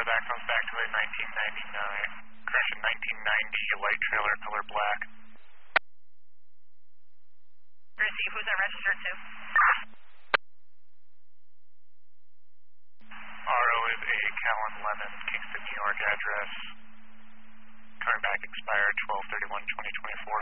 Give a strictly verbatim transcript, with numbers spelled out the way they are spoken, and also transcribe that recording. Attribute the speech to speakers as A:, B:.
A: that comes back to a nineteen ninety-nine. Correction, nineteen ninety, white trailer, color black.
B: Receive, who's that registered to?
A: R O is a Callan Lemon, Kingston, New York address. Coming back expired twelve thirty-one twenty twenty-four.